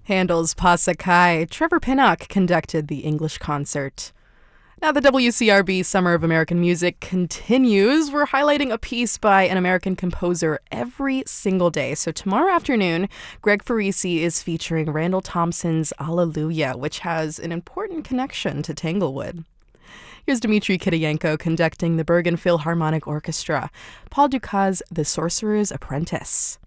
Handel's Passakai. Trevor Pinnock conducted the English concert. Now, the WCRB Summer of American Music continues. We're highlighting a piece by an American composer every single day. So tomorrow afternoon, Greg Farisi is featuring Randall Thompson's Alleluia, which has an important connection to Tanglewood. Here's Dmitry Kitayenko conducting the Bergen Philharmonic Orchestra, Paul Dukas' The Sorcerer's Apprentice.